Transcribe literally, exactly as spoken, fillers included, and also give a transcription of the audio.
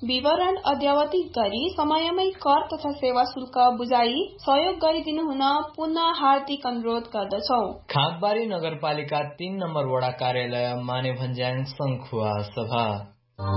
विवरण अद्यावधिक गरी समयमै कर तथा सेवा शुल्क बुझाई सहयोग गरिदिनु हुन पुनः हार्दिक अनुरोध गर्दछौ। खागबारी नगरपालिका तीन नम्बर वडा कार्यालय मानेभन्ज्याङ संखुवा सभा।